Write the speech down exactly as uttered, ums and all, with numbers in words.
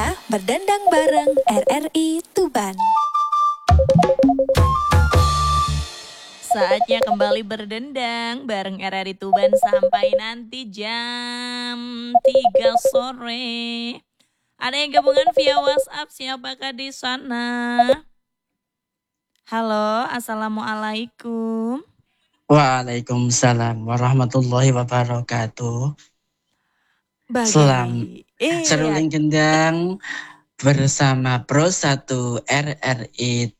Saatnya berdendang bareng R R I Tuban. Saatnya kembali berdendang bareng R R I Tuban sampai nanti jam tiga sore. Ada yang gabungan via WhatsApp, siapakah di sana? Halo, assalamualaikum. Waalaikumsalam warahmatullahi wabarakatuh. Bagai. Selam Eh, seruling gendang bersama Pro satu R R I